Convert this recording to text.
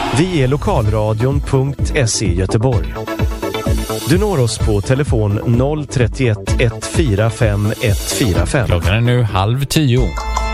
Vi är lokalradion.se Göteborg. Du når oss på telefon 031 145 145. Klockan är nu 9:30.